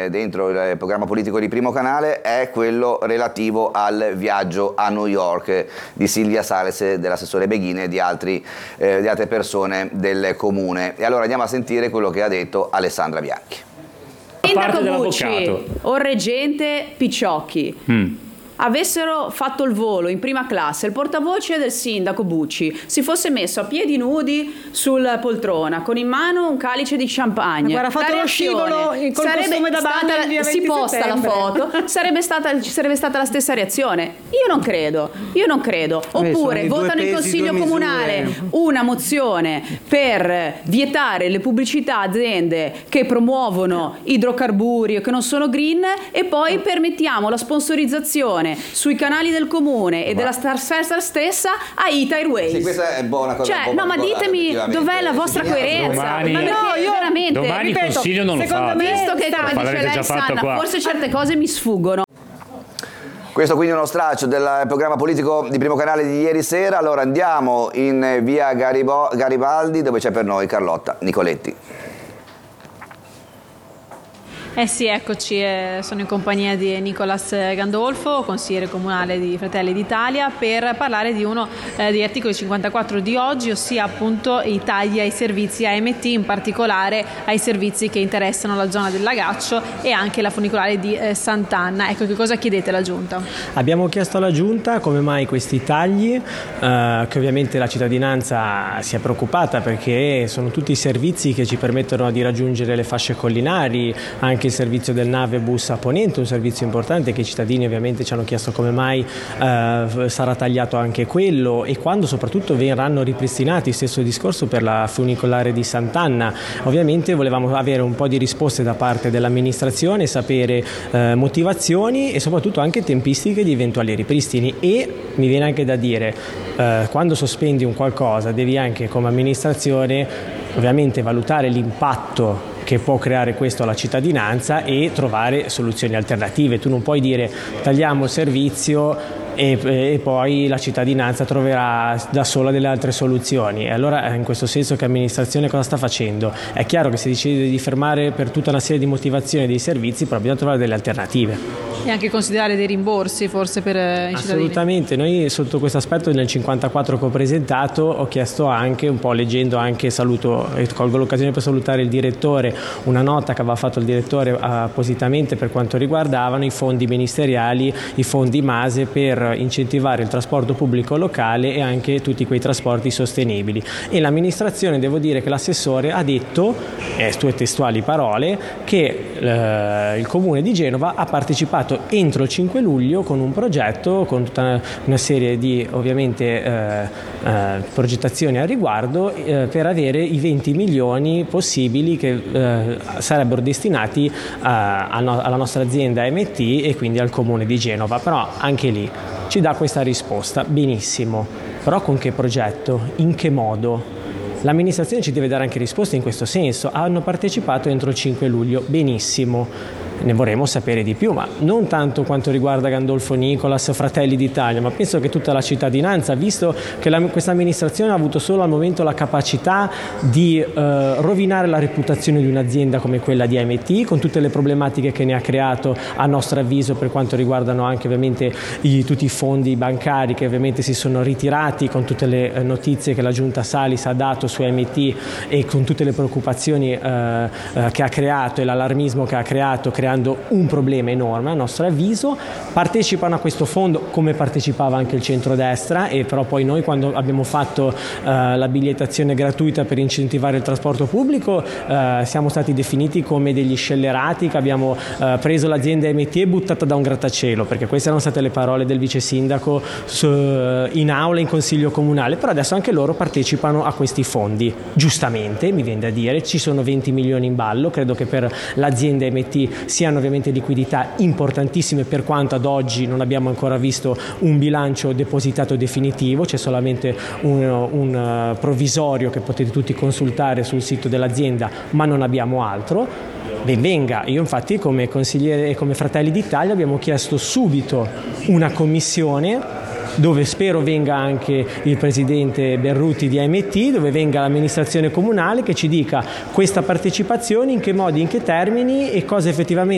dentro il programma politico di Primo Canale è quello relativo al viaggio a New York di Silvia Sales, dell'assessore Beghini e di altre persone del comune. E allora andiamo a sentire quello che ha detto Alessandra Bianchi. Sindaco Bucci o reggente Picciocchi avessero fatto il volo in prima classe, il portavoce del sindaco Bucci si fosse messo a piedi nudi sulla poltrona con in mano un calice di champagne, guarda, fatto lo scivolo col costume da bagno, si posta la foto, sarebbe stata la stessa reazione? Io non credo. Oppure votano in consiglio comunale una mozione per vietare le pubblicità a aziende che promuovono idrocarburi o che non sono green, e poi permettiamo la sponsorizzazione sui canali del comune e della Star stessa a Ita Airways. Sì, questa è buona cosa. Ma ditemi dov'è la vostra coerenza? Domani il consiglio non lo fa. Visto che dice lei, Sanna, forse certe cose mi sfuggono. Questo quindi è uno straccio del programma politico di Primo Canale di ieri sera. Allora andiamo in via Garibaldi, dove c'è per noi Carlotta Nicoletti. Sì, eccoci, sono in compagnia di Nicolas Gandolfo, consigliere comunale di Fratelli d'Italia, per parlare di uno degli articoli 54 di oggi, ossia appunto i tagli ai servizi AMT, in particolare ai servizi che interessano la zona del Lagaccio e anche la funicolare di Sant'Anna. Ecco, che cosa chiedete alla Giunta? Abbiamo chiesto alla Giunta come mai questi tagli, che ovviamente la cittadinanza si è preoccupata, perché sono tutti servizi che ci permettono di raggiungere le fasce collinari, anche il servizio del Navebus a Ponente, un servizio importante che i cittadini ovviamente ci hanno chiesto come mai sarà tagliato anche quello, e quando soprattutto verranno ripristinati. Stesso discorso per la funicolare di Sant'Anna. Ovviamente volevamo avere un po' di risposte da parte dell'amministrazione, sapere motivazioni e soprattutto anche tempistiche di eventuali ripristini. E mi viene anche da dire, quando sospendi un qualcosa devi anche come amministrazione ovviamente valutare l'impatto che può creare questo alla cittadinanza e trovare soluzioni alternative. Tu non puoi dire tagliamo il servizio e poi la cittadinanza troverà da sola delle altre soluzioni. E allora in questo senso che l'amministrazione cosa sta facendo? È chiaro che se decide di fermare per tutta una serie di motivazioni dei servizi, però bisogna trovare delle alternative. E anche considerare dei rimborsi forse per i cittadini. Assolutamente, noi sotto questo aspetto nel 54 che ho presentato ho chiesto anche, un po' leggendo anche, saluto e colgo l'occasione per salutare il direttore, una nota che aveva fatto il direttore appositamente per quanto riguardavano i fondi ministeriali, i fondi MASE per incentivare il trasporto pubblico locale e anche tutti quei trasporti sostenibili. E l'amministrazione, devo dire che l'assessore ha detto, sue testuali parole, che il comune di Genova ha partecipato entro il 5 luglio con un progetto, con tutta una serie di ovviamente progettazioni al riguardo, per avere i 20 milioni possibili che sarebbero destinati alla nostra azienda AMT e quindi al comune di Genova. Però anche lì ci dà questa risposta, benissimo, però con che progetto? In che modo? L'amministrazione ci deve dare anche risposte in questo senso. Hanno partecipato entro il 5 luglio, benissimo. Ne vorremmo sapere di più, ma non tanto quanto riguarda Gandolfo Nicolas o Fratelli d'Italia, ma penso che tutta la cittadinanza, visto che questa amministrazione ha avuto solo al momento la capacità di rovinare la reputazione di un'azienda come quella di AMT, con tutte le problematiche che ne ha creato a nostro avviso per quanto riguardano anche ovviamente tutti i fondi bancari che ovviamente si sono ritirati, con tutte le notizie che la Giunta Salis ha dato su AMT e con tutte le preoccupazioni che ha creato e l'allarmismo che ha creato, un problema enorme a nostro avviso. Partecipano a questo fondo come partecipava anche il centrodestra, e però poi noi quando abbiamo fatto la bigliettazione gratuita per incentivare il trasporto pubblico siamo stati definiti come degli scellerati che abbiamo preso l'azienda MT e buttata da un grattacielo, perché queste erano state le parole del vice sindaco in aula in consiglio comunale. Però adesso anche loro partecipano a questi fondi, giustamente mi viene da dire, ci sono 20 milioni in ballo, credo che per l'azienda MT siano ovviamente liquidità importantissime, per quanto ad oggi non abbiamo ancora visto un bilancio depositato definitivo, c'è solamente un provvisorio che potete tutti consultare sul sito dell'azienda, ma non abbiamo altro. Ben venga, io infatti come consigliere e come Fratelli d'Italia abbiamo chiesto subito una commissione dove spero venga anche il presidente Berruti di AMT, dove venga l'amministrazione comunale che ci dica questa partecipazione, in che modi, in che termini e cosa effettivamente